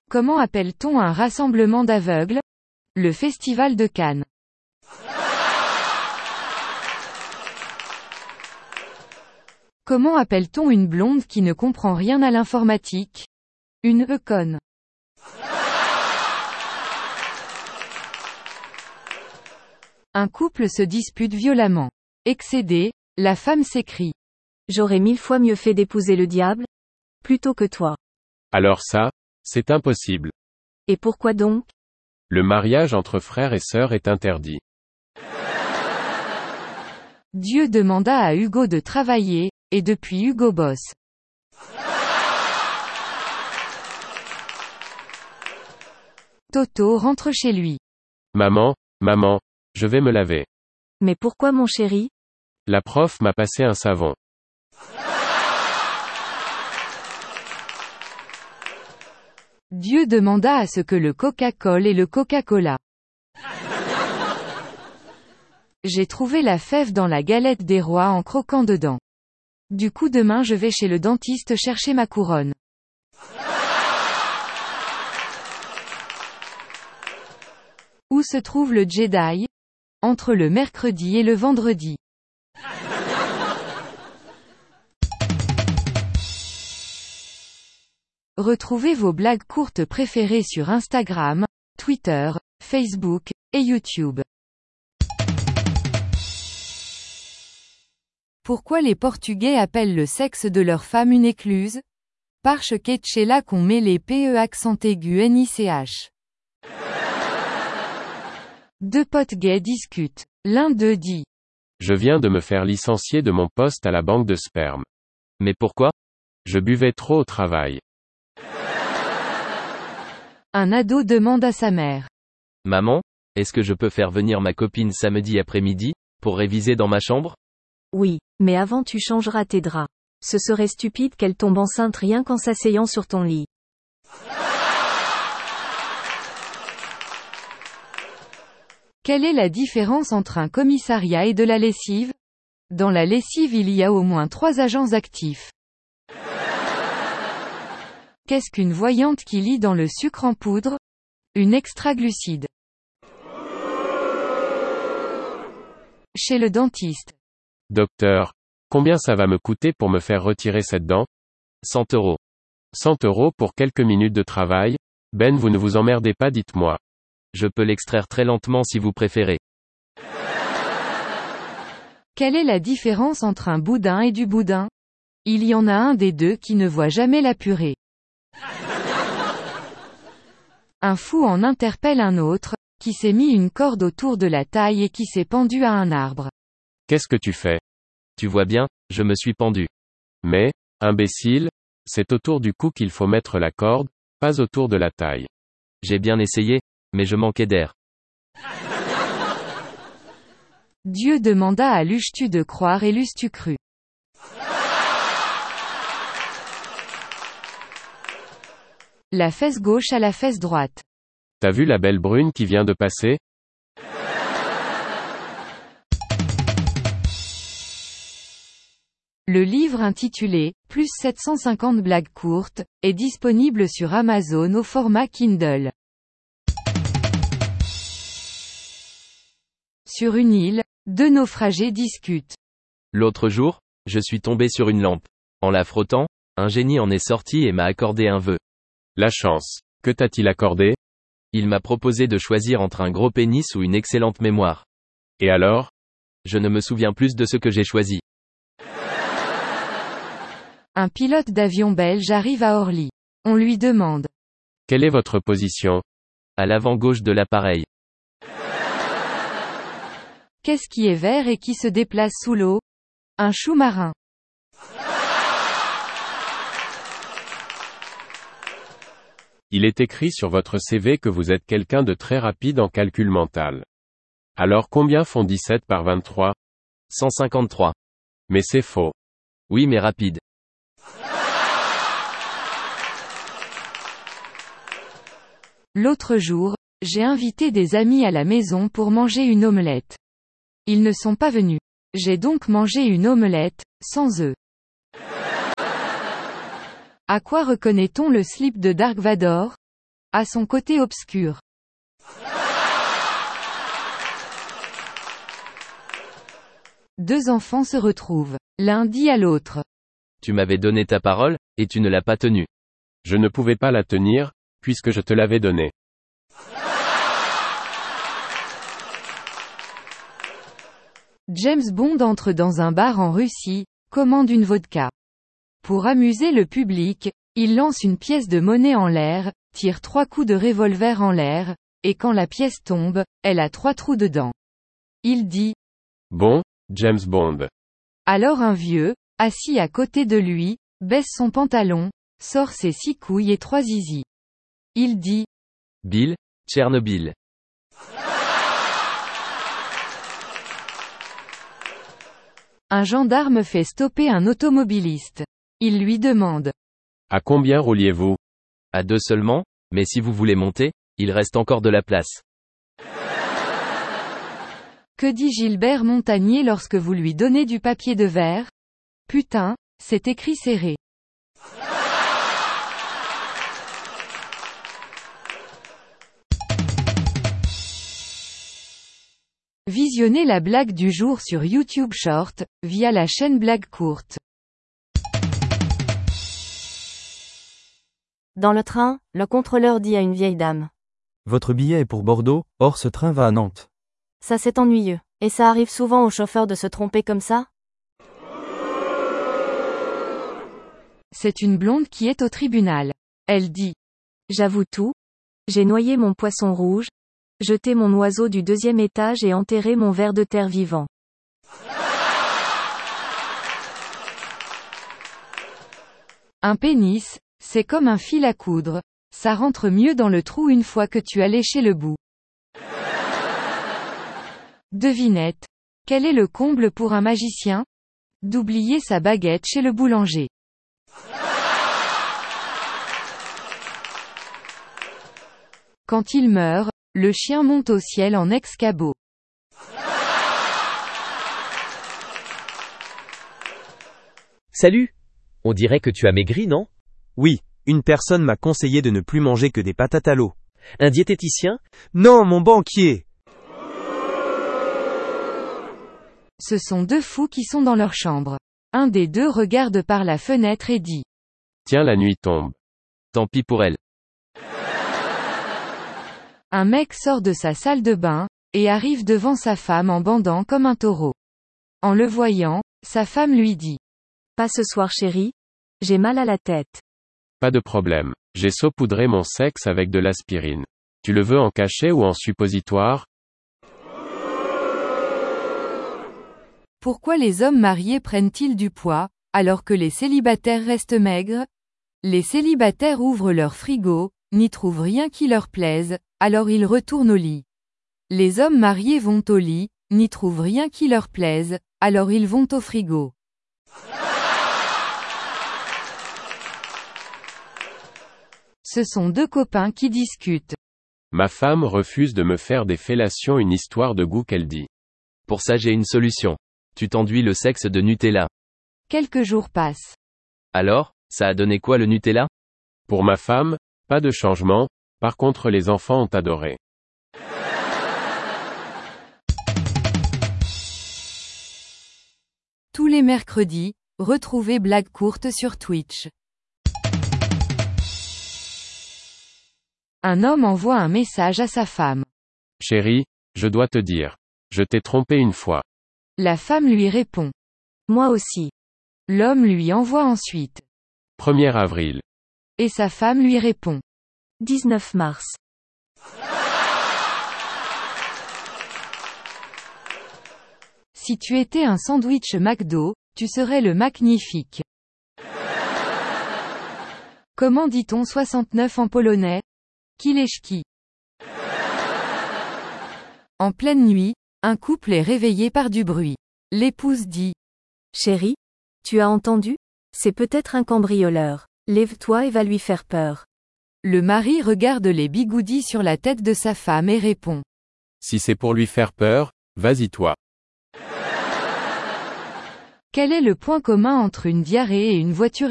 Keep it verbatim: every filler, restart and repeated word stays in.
Comment appelle-t-on un rassemblement d'aveugles? Le Festival de Cannes. Comment appelle-t-on une blonde qui ne comprend rien à l'informatique? Une e-conne. Un couple se dispute violemment. Excédée, la femme s'écrie. J'aurais mille fois mieux fait d'épouser le diable, plutôt que toi. Alors ça, c'est impossible. Et pourquoi donc? Le mariage entre frères et sœurs est interdit. Dieu demanda à Hugo de travailler, et depuis Hugo bosse. Toto rentre chez lui. Maman, maman, je vais me laver. Mais pourquoi mon chéri? La prof m'a passé un savon. Dieu demanda à ce que le Coca-Cola et le Coca-Cola. J'ai trouvé la fève dans la galette des rois en croquant dedans. Du coup demain je vais chez le dentiste chercher ma couronne. Où se trouve le Jedi? Entre le mercredi et le vendredi. Retrouvez vos blagues courtes préférées sur Instagram, Twitter, Facebook, et YouTube. Pourquoi les Portugais appellent le sexe de leur femme une écluse? Parce que c'est là qu'on met les P E accent aigu N I C H. Deux potes gays discutent. L'un d'eux dit. Je viens de me faire licencier de mon poste à la banque de sperme. Mais pourquoi? Je buvais trop au travail. Un ado demande à sa mère. Maman, est-ce que je peux faire venir ma copine samedi après-midi, pour réviser dans ma chambre? Oui, mais avant tu changeras tes draps. Ce serait stupide qu'elle tombe enceinte rien qu'en s'asseyant sur ton lit. Quelle est la différence entre un commissariat et de la lessive? Dans la lessive il y a au moins trois agents actifs. Qu'est-ce qu'une voyante qui lit dans le sucre en poudre? Une extraglucide. Chez le dentiste. Docteur, combien ça va me coûter pour me faire retirer cette dent? cent euros. cent euros pour quelques minutes de travail? Ben vous ne vous emmerdez pas, dites-moi. Je peux l'extraire très lentement si vous préférez. Quelle est la différence entre un boudin et du boudin? Il y en a un des deux qui ne voit jamais la purée. Un fou en interpelle un autre, qui s'est mis une corde autour de la taille et qui s'est pendu à un arbre. Qu'est-ce que tu fais? Tu vois bien, je me suis pendu. Mais, imbécile, c'est autour du cou qu'il faut mettre la corde, pas autour de la taille. J'ai bien essayé, mais je manquais d'air. Dieu demanda à l'euches-tu de croire et l'eusses-tu cru. La fesse gauche à la fesse droite. T'as vu la belle brune qui vient de passer? Le livre intitulé « Plus sept cent cinquante blagues courtes » est disponible sur Amazon au format Kindle. Sur une île, deux naufragés discutent. L'autre jour, je suis tombé sur une lampe. En la frottant, un génie en est sorti et m'a accordé un vœu. La chance. Que t'a-t-il accordé? Il m'a proposé de choisir entre un gros pénis ou une excellente mémoire. Et alors? Je ne me souviens plus de ce que j'ai choisi. Un pilote d'avion belge arrive à Orly. On lui demande. Quelle est votre position? À l'avant gauche de l'appareil. Qu'est-ce qui est vert et qui se déplace sous l'eau? Un chou marin. Il est écrit sur votre C V que vous êtes quelqu'un de très rapide en calcul mental. Alors combien font dix-sept par vingt-trois? cent cinquante-trois. Mais c'est faux. Oui mais rapide. L'autre jour, j'ai invité des amis à la maison pour manger une omelette. Ils ne sont pas venus. J'ai donc mangé une omelette, sans œufs. À quoi reconnaît-on le slip de Dark Vador? a son côté obscur. Deux enfants se retrouvent. L'un dit à l'autre. Tu m'avais donné ta parole, et tu ne l'as pas tenue. Je ne pouvais pas la tenir, puisque je te l'avais donnée. James Bond entre dans un bar en Russie, commande une vodka. Pour amuser le public, il lance une pièce de monnaie en l'air, tire trois coups de revolver en l'air, et quand la pièce tombe, elle a trois trous dedans. Il dit. Bon, James Bond. Alors un vieux, assis à côté de lui, baisse son pantalon, sort ses six couilles et trois zizi. Il dit. Bill, Tchernobyl. Un gendarme fait stopper un automobiliste. Il lui demande. À combien rouliez-vous? À deux seulement, mais si vous voulez monter, il reste encore de la place. Que dit Gilbert Montagnier lorsque vous lui donnez du papier de verre? Putain, c'est écrit serré. Visionnez la blague du jour sur YouTube Short, via la chaîne Blague Courte. Dans le train, le contrôleur dit à une vieille dame. Votre billet est pour Bordeaux, or ce train va à Nantes. Ça c'est ennuyeux. Et ça arrive souvent aux chauffeurs de se tromper comme ça? C'est une blonde qui est au tribunal. Elle dit. J'avoue tout. J'ai noyé mon poisson rouge, jeté mon oiseau du deuxième étage et enterré mon ver de terre vivant. Un pénis, c'est comme un fil à coudre. Ça rentre mieux dans le trou une fois que tu as léché le bout. Devinette. Quel est le comble pour un magicien? D'oublier sa baguette chez le boulanger. Quand il meurt, le chien monte au ciel en ex-cabot. Salut! On dirait que tu as maigri, non? Oui, une personne m'a conseillé de ne plus manger que des patates à l'eau. Un diététicien? Non, mon banquier! Ce sont deux fous qui sont dans leur chambre. Un des deux regarde par la fenêtre et dit. Tiens, la nuit tombe. Tant pis pour elle. Un mec sort de sa salle de bain, et arrive devant sa femme en bandant comme un taureau. En le voyant, sa femme lui dit. Pas ce soir chérie. J'ai mal à la tête. Pas de problème. J'ai saupoudré mon sexe avec de l'aspirine. Tu le veux en cachet ou en suppositoire? Pourquoi les hommes mariés prennent-ils du poids, alors que les célibataires restent maigres? Les célibataires ouvrent leur frigo, n'y trouvent rien qui leur plaise, alors ils retournent au lit. Les hommes mariés vont au lit, n'y trouvent rien qui leur plaise, alors ils vont au frigo. Ce sont deux copains qui discutent. Ma femme refuse de me faire des fellations, une histoire de goût qu'elle dit. Pour ça j'ai une solution. Tu t'enduis le sexe de Nutella. Quelques jours passent. Alors, ça a donné quoi le Nutella? Pour ma femme, pas de changement, par contre les enfants ont adoré. Tous les mercredis, retrouvez Blague Courte sur Twitch. Un homme envoie un message à sa femme. Chérie, je dois te dire. Je t'ai trompé une fois. La femme lui répond. Moi aussi. L'homme lui envoie ensuite. premier avril. Et sa femme lui répond. dix-neuf mars. Si tu étais un sandwich McDo, tu serais le magnifique. Comment dit-on soixante-neuf en polonais? Kileszki. En pleine nuit, un couple est réveillé par du bruit. L'épouse dit. Chérie, tu as entendu? C'est peut-être un cambrioleur. Lève-toi et va lui faire peur. Le mari regarde les bigoudis sur la tête de sa femme et répond. Si c'est pour lui faire peur, vas-y toi. Quel est le point commun entre une diarrhée et une voiture